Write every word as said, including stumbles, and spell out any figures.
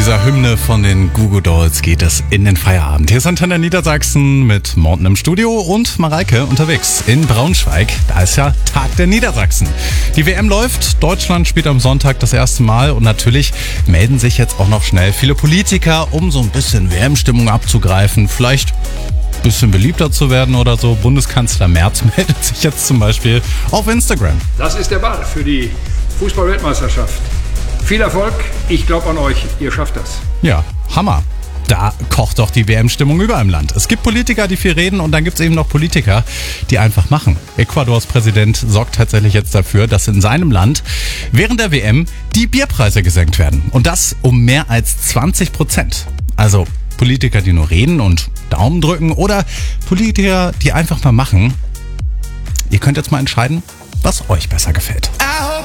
dieser Hymne von den Goo Goo Dolls geht es in den Feierabend. Hier ist Antenne Niedersachsen mit Morten im Studio und Mareike unterwegs in Braunschweig. Da ist ja Tag der Niedersachsen. Die W M läuft, Deutschland spielt am Sonntag das erste Mal und natürlich melden sich jetzt auch noch schnell viele Politiker, um so ein bisschen W M-Stimmung abzugreifen. Vielleicht ein bisschen beliebter zu werden oder so. Bundeskanzler Merz meldet sich jetzt zum Beispiel auf Instagram. Das ist der Ball für die Fußball-Weltmeisterschaft. Viel Erfolg, ich glaube an euch, ihr schafft das. Ja, Hammer. Da kocht doch die W M-Stimmung überall im Land. Es gibt Politiker, die viel reden und dann gibt es eben noch Politiker, die einfach machen. Ecuadors Präsident sorgt tatsächlich jetzt dafür, dass in seinem Land während der W M die Bierpreise gesenkt werden. Und das um mehr als zwanzig Prozent. Also Politiker, die nur reden und Daumen drücken oder Politiker, die einfach mal machen. Ihr könnt jetzt mal entscheiden, was euch besser gefällt.